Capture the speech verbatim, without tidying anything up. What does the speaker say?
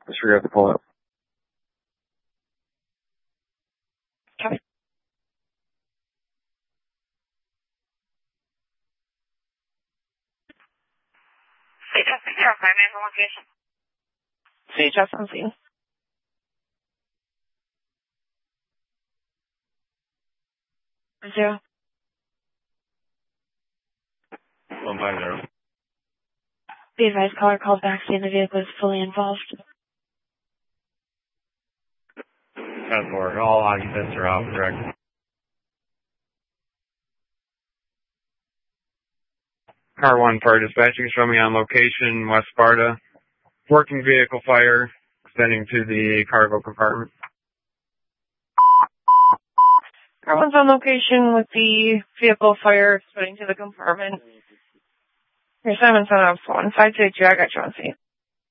Just forgot to pull up. Okay. C H S, yeah, my name and location. C H S on scene. Zero. One five zero. Be advised, caller called back saying the vehicle is fully involved. That's for all occupants are out, correct? Car one for dispatching, show me on location, West Sparta. Working vehicle fire, extending to the cargo compartment. Car one's on location with the vehicle fire extending to the compartment. Your Simon Son Ops one five six two, I got you on scene.